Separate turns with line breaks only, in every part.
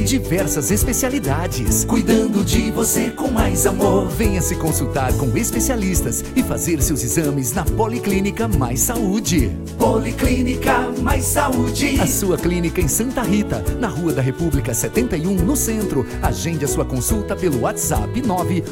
diversas especialidades, cuidando de você com mais amor. Venha se consultar com especialistas e fazer seus exames na Policlínica Mais Saúde. Policlínica Mais Saúde. A sua clínica em Santa Rita, na Rua da República 71, no centro. Agende a sua consulta pelo WhatsApp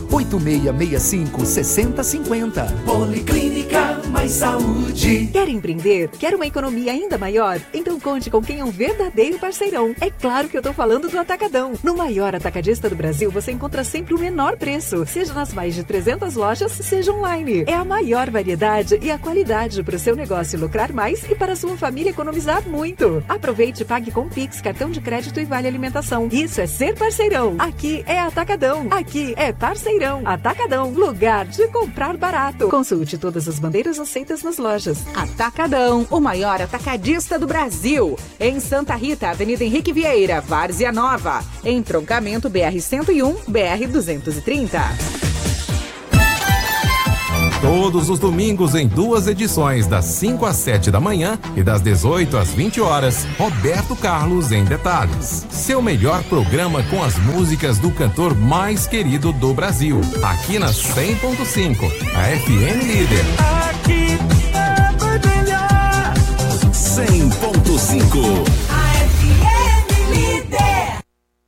98665-6050. Policlínica Mais Saúde.
Quer empreender? Quer uma economia ainda maior? Então conte com quem é um verdadeiro parceirão. É claro que eu tô falando do Atacadão. No maior atacadista do Brasil, você encontra sempre o menor preço, seja nas mais de 300 lojas, seja online. É a maior variedade e a qualidade para o seu negócio lucrar mais e para a sua família economizar muito. Aproveite e pague com Pix, cartão de crédito e vale alimentação. Isso é ser parceirão. Aqui é Atacadão. Aqui é parceirão. Atacadão, lugar de comprar barato. Consulte todas as bandeiras aceitas nas lojas.
Atacadão, o maior atacadista do Brasil. Em Santa Rita, Avenida Henrique Vieira, Várzea Nova. Entroncamento BR-101, BR-230.
Todos os domingos em 2 edições, das 5 às 7 da manhã e das 18 às 20 horas, Roberto Carlos em Detalhes. Seu melhor programa com as músicas do cantor mais querido do Brasil. Aqui na 100.5, a FM Líder.
Aqui é melhor. 100.5.
A FM Líder.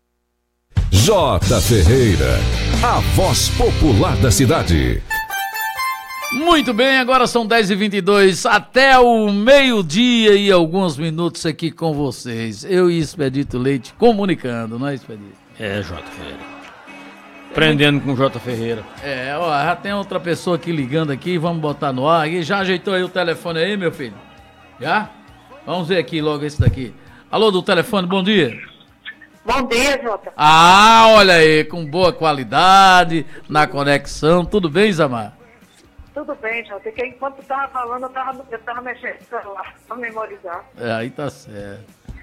J. Ferreira, a voz popular da cidade.
Muito bem, agora são 10h22, até o meio-dia e alguns minutos aqui com vocês. Eu e Expedito Leite comunicando, não é, Expedito?
É, J. Ferreira. Aprendendo com J. Ferreira.
É, ó, já tem outra pessoa aqui ligando aqui, vamos botar no ar. E já ajeitou aí o telefone aí, meu filho? Já? Vamos ver aqui logo esse daqui. Alô, do telefone, bom dia.
Bom dia, Jota.
Ah, olha aí, com boa qualidade, na conexão. Tudo bem, Zamar?
Tudo bem, Jota. Porque enquanto tu tava falando, eu tava mexendo no celular pra memorizar.
É, aí tá certo.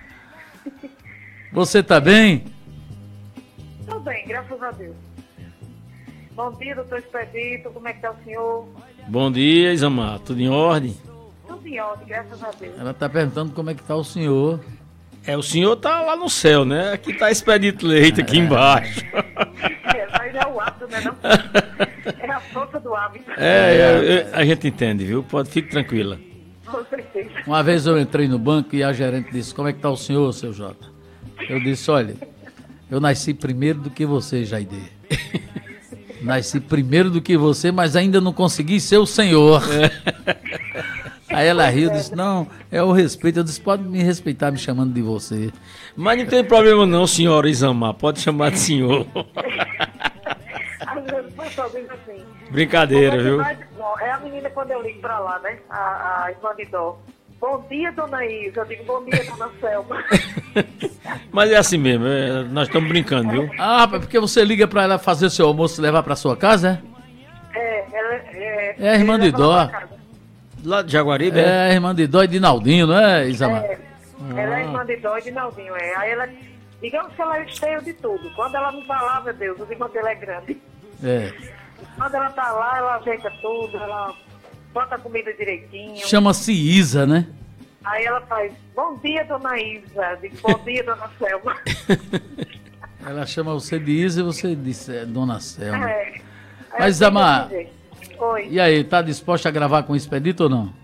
Você tá bem?
Tudo bem, graças a Deus. Bom dia, doutor Expedito. Como é que tá o senhor?
Bom dia, Isamar. Tudo em ordem?
Tudo em ordem, graças a Deus.
Ela tá perguntando como é que tá o senhor.
É, o senhor tá lá no céu, né? Aqui tá Expedito Leite, aqui embaixo.
Mas é o hábito, né? Não? É a força do hábito.
A gente entende, viu? Fique tranquila.
Com certeza.
Uma vez eu entrei no banco e a gerente disse, como é que tá o senhor, seu Jota? Eu disse, olha, eu nasci primeiro do que você, Jaide. Nasci primeiro do que você, mas ainda não consegui ser o senhor. Aí ela riu e disse, não, é o respeito. Eu disse, pode me respeitar me chamando de você.
Mas não tem problema não, senhora Isamar. Pode chamar de senhor.
Às vezes foi só bem assim.
Brincadeira, viu?
É a menina quando eu ligo pra lá, né? A irmã de Dó. Bom dia, dona Isa. Eu digo, bom dia, dona Selma.
Mas é assim mesmo, nós estamos brincando, viu?
Ah, porque você liga pra ela fazer o seu almoço e levar pra sua casa,
É, ela
é a irmã de Dó.
Lá de Jaguaribe,
é a irmã de Dó e de Naldinho, não é, Isamar?
Ela é irmã de Dó e de Naldinho, Aí ela, digamos que ela é cheia de tudo. Quando ela não tá lá, meu Deus, o irmão dela é grande.
É.
Quando ela tá lá, ela ajeita tudo, ela bota a comida direitinho.
Chama-se Isa, né?
Aí ela faz, bom dia, dona Isa. Eu digo, bom dia, dona Selma.
Ela chama você de Isa e você disse, Dona Selma.
Aí
Mas,
eu digo
Isamar,
desse jeito. Oi.
e aí, tá disposta a gravar com o Expedito ou não?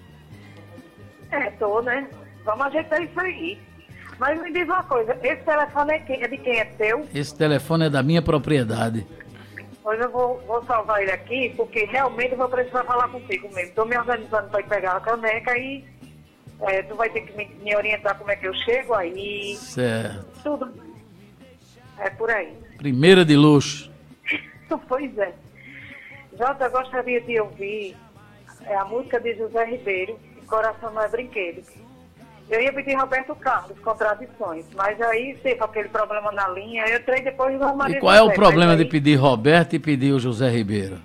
Tô, né? Vamos ajeitar isso aí. Mas me diz uma coisa, esse telefone é de quem? É teu?
Esse telefone é da minha propriedade.
Pois eu vou salvar ele aqui, porque realmente eu vou precisar falar contigo mesmo. Estou me organizando para ir pegar a caneca e tu vai ter que me orientar como é que eu chego aí.
Certo.
Tudo. É por aí.
Primeira de luxo.
Pois é. Jota, eu gostaria de ouvir a música de José Ribeiro, Coração Não é Brinquedo. Eu ia pedir Roberto Carlos, Contradições, mas aí teve aquele problema na linha, eu entrei depois do Maria
E qual é o
José,
problema
aí,
de pedir Roberto e pedir o José Ribeiro?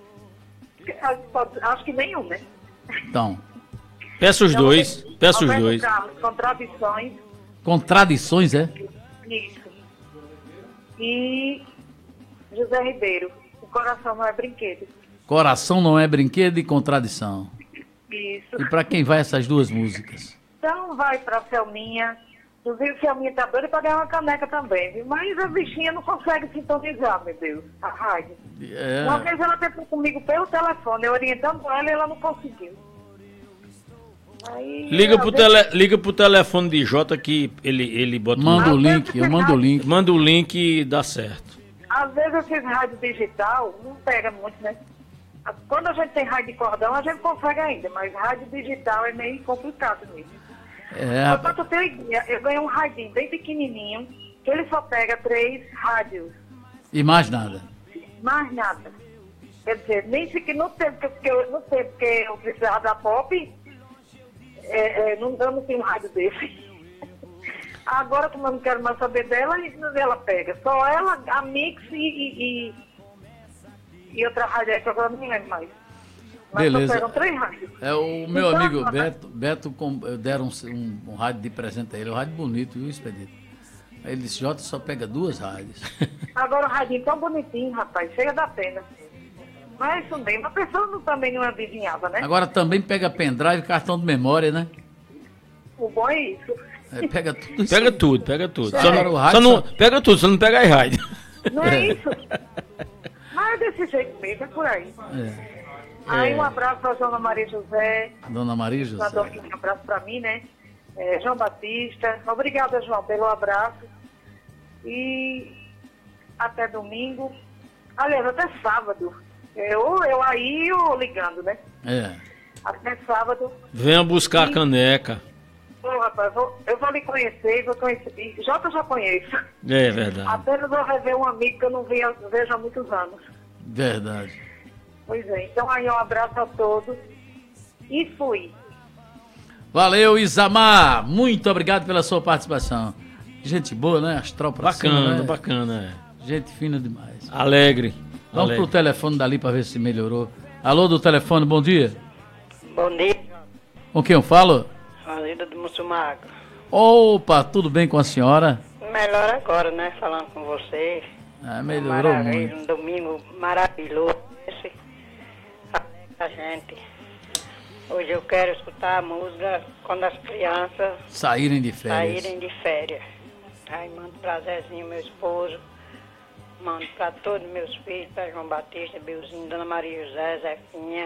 Acho que nenhum, né?
Então,
Peça os dois, peça os
Roberto
dois.
Carlos, Contradições,
contradições, é?
isso. E José Ribeiro, O Coração Não é Brinquedo.
Coração não é brinquedo e contradição.
Isso.
E pra quem vai essas duas músicas?
Então vai pra Selminha, Inclusive, se a minha tá doida para ganhar uma caneca também, viu? Mas a bichinha não consegue sintonizar, meu Deus, a rádio. Uma vez ela tentou comigo pelo telefone, eu orientando ela e ela não conseguiu. Aí,
liga pro telefone de Jota que ele bota...
Manda o link, eu mando o link.
Manda o link e dá certo.
Às vezes eu fiz rádio digital, não pega muito, né? Quando a gente tem rádio de cordão, a gente consegue ainda, mas rádio digital é meio complicado mesmo. Pra tu ter uma ideia, eu ganhei um radinho bem pequenininho, que ele só pega 3 rádios.
E mais nada?
Mais nada. Quer dizer, nem sequer no tempo que eu precisava da Pop, não tinha um rádio desse. Agora, como eu não quero mais saber dela, ela pega. Só ela, a Mix e outra rádio aí que agora não lembro mais. Mas
beleza.
Só pegam 3 rádios.
O meu amigo Beto deram um rádio de presente a ele, um rádio bonito, viu, Expedito? Aí ele disse, Jota só pega 2 rádios.
Agora o radinho tão bonitinho, rapaz, chega da pena. Mas isso mesmo, a pessoa também não adivinhava, né?
Agora também pega pendrive e cartão de memória, né?
O bom é isso.
Pega tudo isso.
Pega tudo.
Pega tudo,
só não pega a rádio.
Não é isso? Mas é desse jeito mesmo, é por aí. Aí um abraço pra Dona Maria José.
Dona Maria José.
Um abraço pra mim, né? João Batista. Obrigada, João, pelo abraço. E até domingo. Aliás, até sábado. Eu aí ou ligando, né? Até sábado.
Venha buscar a caneca.
Ô, rapaz, eu vou lhe conhecer, vou conhecer. Jota eu já conheço.
É verdade.
Apenas vou rever um amigo que eu não vejo há muitos anos.
Verdade.
Pois é, então aí um abraço a todos. E fui.
Valeu, Isamar. Muito obrigado pela sua participação. Gente boa, né? Astral pra cima, né?
Bacana.
Gente fina demais.
Alegre.
Vamos pro telefone dali pra ver se melhorou. Alô, do telefone, bom dia.
Bom dia.
Com quem eu falo?
Alida do Mussumago.
Opa, tudo bem com a senhora?
Melhor agora, né? Falando com você.
Melhorou muito.
Um domingo maravilhoso esse. A gente. Hoje eu quero escutar a música quando as crianças
saírem de férias.
Aí mando pra Zezinho, meu esposo. Mando pra todos meus filhos, pra João Batista, Belzinho, Dona Maria José, Zefinha,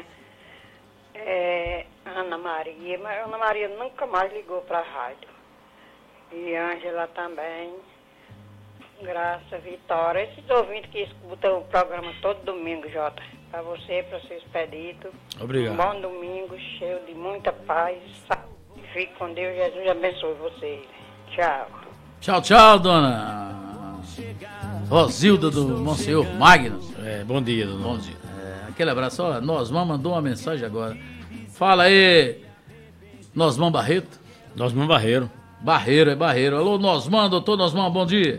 Ana Maria, mas Ana Maria nunca mais ligou pra rádio. E Ângela também, Graça, Vitória, esses ouvintes que escutam o programa todo domingo, Jota. Pra você, pra seu Expedito.
Obrigado.
Um bom domingo, cheio de muita paz, saúde. Fique com Deus, Jesus abençoe vocês. Tchau.
Tchau, dona Rosilda do Monsenhor Magnus.
Bom dia, dona.
Bom dia. Aquele abraço, ó, Nosman mandou uma mensagem agora. Fala aí, Nosman Barreto.
Nosman Barreiro.
Barreiro. Alô, Nosman, doutor Nosman, bom dia.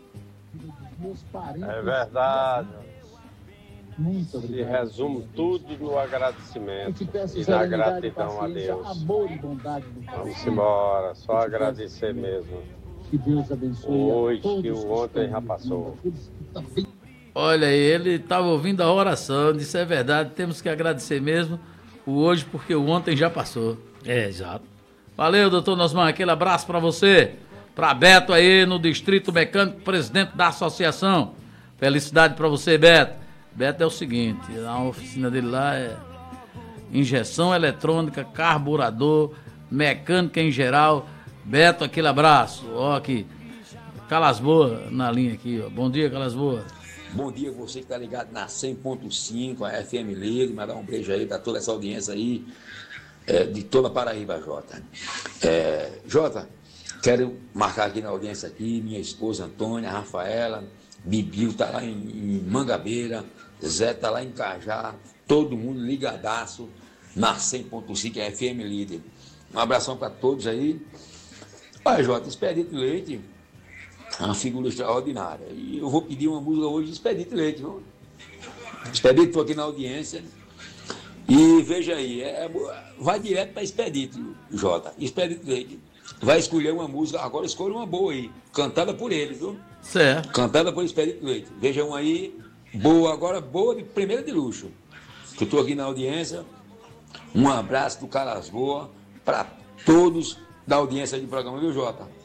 É verdade. Muito obrigado. E resumo tudo no agradecimento e na gratidão a Deus. Vamos embora, só agradecer mesmo.
Que Deus abençoe.
Hoje que o ontem já passou.
Olha aí, ele estava ouvindo a oração, disse é verdade, temos que agradecer mesmo o hoje porque o ontem já passou.
Exato.
Valeu, doutor Nosman, aquele abraço para você, para Beto aí no Distrito Mecânico, presidente da associação. Felicidade para você, Beto. Beto é o seguinte, a oficina dele lá é injeção eletrônica, carburador, mecânica em geral. Beto, aquele abraço. Ó aqui, Calas Boas na linha aqui, ó. Bom dia, Calas Boas.
Bom dia, você que tá ligado na 100.5, a FM Livre, mandar um beijo aí para toda essa audiência aí, de toda a Paraíba, Jota. Jota, quero marcar aqui na audiência aqui, minha esposa Antônia, Rafaela, Bibiu tá lá em Mangabeira, Zé tá lá em Cajá, todo mundo ligadaço na 100.5, a FM Líder. Um abração para todos aí. Olha, Jota, Expedito Leite é uma figura extraordinária. E eu vou pedir uma música hoje de Expedito Leite, viu? Expedito, estou aqui na audiência. E veja aí, vai direto para Expedito, Jota. Expedito Leite vai escolher uma música, agora escolha uma boa aí, cantada por ele, viu?
Certo.
Cantada por Expedito Leite. Vejam aí, boa, agora boa, de primeira de luxo. Eu estou aqui na audiência. Um abraço do Caras Boa para todos da audiência do programa, viu, Jota?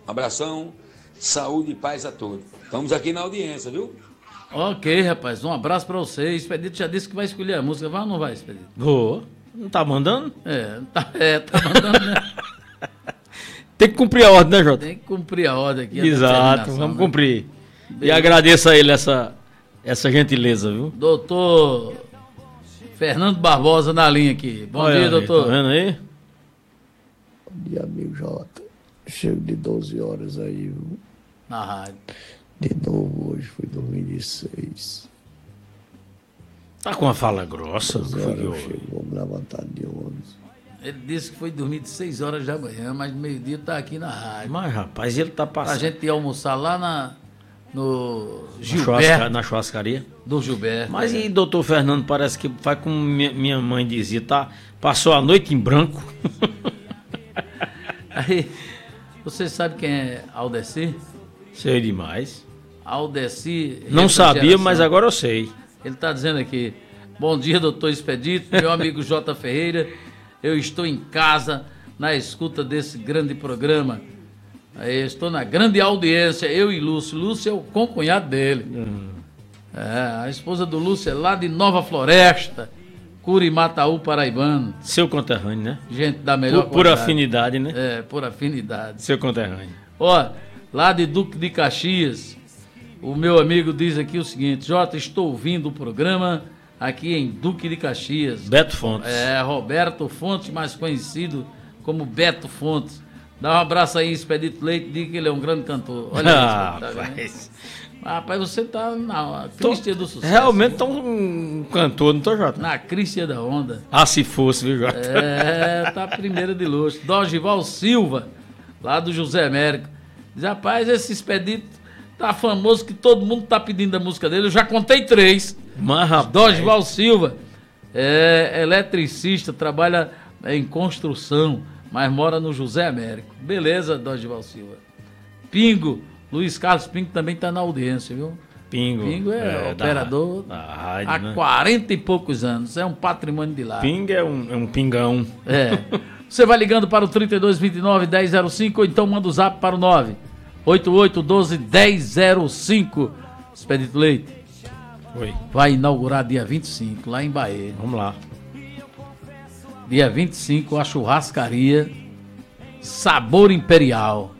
Um abração, saúde e paz a todos. Estamos aqui na audiência, viu?
Ok, rapaz, um abraço pra você. Expedito já disse que vai escolher a música. Vai ou não vai, Expedito?
Vou. Não tá mandando?
Tá mandando, né?
Tem que cumprir a ordem, né, Jota?
Tem que cumprir a ordem aqui.
Exato, vamos cumprir. E agradeço a ele essa gentileza, viu?
Doutor Fernando Barbosa na linha aqui. Bom dia, doutor.
Tá vendo aí?
Bom dia, amigo Jota. Chego de 12 horas aí, viu?
Na rádio.
De novo, hoje fui dormir de 6.
Tá com uma fala grossa.
Eu chego, vamos levantar de 11.
Ele disse que foi dormir de 6 horas da manhã, mas meio-dia tá aqui na rádio.
Mas, rapaz, ele tá passando.
A gente ia almoçar lá no Gilberto.
Na churrascaria.
Do Gilberto.
Mas e doutor Fernando, parece que faz como minha mãe dizia, passou a noite em branco.
Aí, você sabe quem é Aldeci?
Sei demais.
Aldeci.
Não sabia, mas agora eu sei.
Ele está dizendo aqui: bom dia, doutor Expedito, meu amigo J. Ferreira. Eu estou em casa na escuta desse grande programa. Eu estou na grande audiência, eu e Lúcio. Lúcio é o concunhado dele. A esposa do Lúcio é lá de Nova Floresta, Curimataú, paraibano.
Seu conterrâneo, né?
Gente da melhor
por afinidade, né?
Por afinidade.
Seu conterrâneo.
Ó, lá de Duque de Caxias, o meu amigo diz aqui o seguinte: Jota, estou ouvindo o programa aqui em Duque de Caxias.
Beto Fontes.
Roberto Fontes, mais conhecido como Beto Fontes. Dá um abraço aí, Expedito Leite, diga que ele é um grande cantor. Olha isso. Rapaz, você tá na crístia do sucesso.
Realmente tá um cantor, não tô, Jota?
Na crístia da onda.
Se fosse, viu, Jota?
Tá primeira de luxo. Dorival Silva, lá do José Américo. Diz, rapaz, esse Expedito tá famoso que todo mundo tá pedindo a música dele. Eu já contei 3.
Mas, rapaz...
Dorival Silva é eletricista, trabalha em construção, mas mora no José Américo. Beleza, Dorival Silva. Pingo, Luiz Carlos Pingo também tá na audiência, viu?
Pingo
é operador
da rádio,
há 40 e poucos anos. É um patrimônio de lá.
Pingo é um pingão.
Você vai ligando para o 3229-1005 ou então manda o zap para o 98812-1005. Expedito Leite.
Oi.
Vai inaugurar dia 25, lá em Bahia.
Vamos lá.
Dia 25, a churrascaria Sabor Imperial.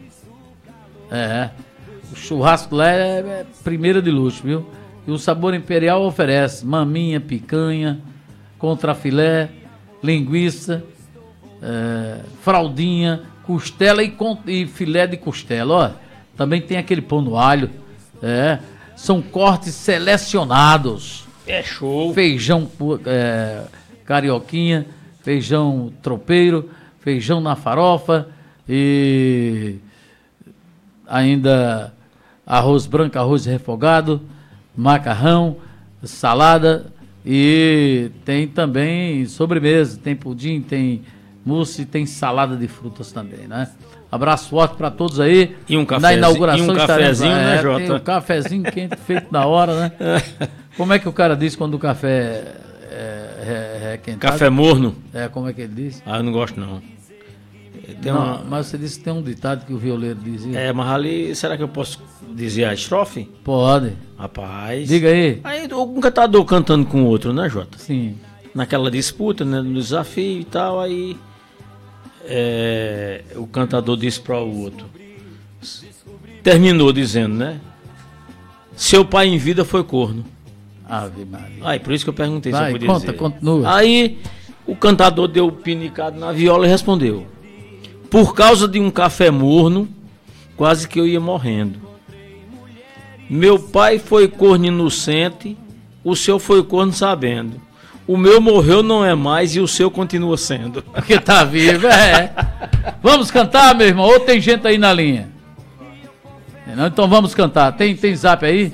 O churrasco lá é primeira de luxo, viu? E o Sabor Imperial oferece maminha, picanha, contrafilé, linguiça, fraldinha, costela e filé de costela. Ó, também tem aquele pão no alho. São cortes selecionados.
É show.
Feijão carioquinha, feijão tropeiro, feijão na farofa e ainda arroz branco, arroz refogado, macarrão, salada e tem também sobremesa, tem pudim, tem mousse, tem salada de frutas também, né? Abraço forte para todos aí.
E um cafezinho,
na inauguração
e um cafezinho, né, Jota?
Tem um cafezinho quente feito na hora, né? Como é que o cara diz quando o café é requentado?
Café morno?
Como é que ele diz?
Eu não gosto não.
Mas você disse que tem um ditado que o violeiro dizia.
Mas ali, será que eu posso dizer a estrofe?
Pode.
Rapaz.
Diga aí.
Aí um cantador cantando com o outro, né, Jota?
Sim.
Naquela disputa, né, no desafio e tal, aí o cantador disse para o outro. Terminou dizendo, né? Seu pai em vida foi corno.
Ave Maria.
Aí, por isso que eu perguntei se eu podia dizer.
Continua.
Aí, o cantador deu pinicado na viola e respondeu. Por causa de um café morno, quase que eu ia morrendo. Meu pai foi corno inocente, o seu foi corno sabendo. O meu morreu não é mais e o seu continua sendo.
Porque tá vivo, Vamos cantar, meu irmão? Ou tem gente aí na linha? Não, então vamos cantar. Tem zap aí?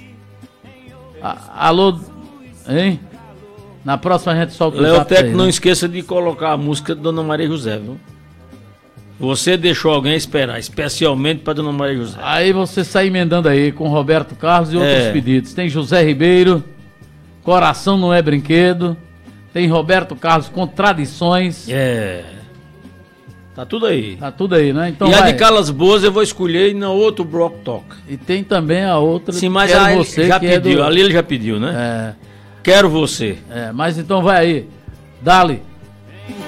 Alô? Hein? Na próxima a gente solta o zap.
Leotec, não esqueça de colocar a música de Dona Maria José, viu? Você deixou alguém esperar, especialmente para Dona Maria José.
Aí você sai emendando aí com Roberto Carlos e outros pedidos. Tem José Ribeiro, Coração Não É Brinquedo. Tem Roberto Carlos, Contradições.
Tá tudo aí.
Tá tudo aí, né? Então
e
vai.
a de Calas Boas eu vou escolher e no outro bloco toca.
E tem também a outra.
Sim, mas
Quero
ele
Você,
já
que
pediu.
é do...
Ali ele já pediu, né?
É.
Quero Você.
Mas então vai aí. Dali.